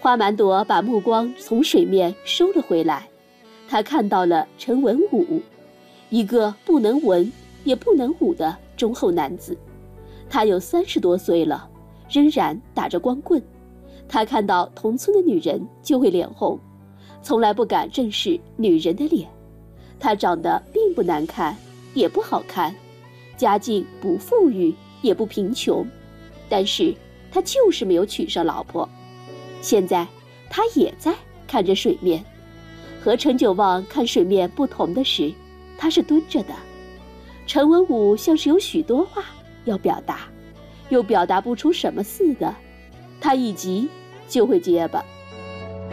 花满朵把目光从水面收了回来，他看到了陈文武，一个不能文也不能武的忠厚男子。他有30多岁了，仍然打着光棍。他看到同村的女人就会脸红，从来不敢正视女人的脸。他长得并不难看，也不好看，家境不富裕也不贫穷，但是他就是没有娶上老婆。现在他也在看着水面，和陈九旺看水面不同的是，他是蹲着的。陈文武像是有许多话要表达，又表达不出什么似的，他一急就会结巴。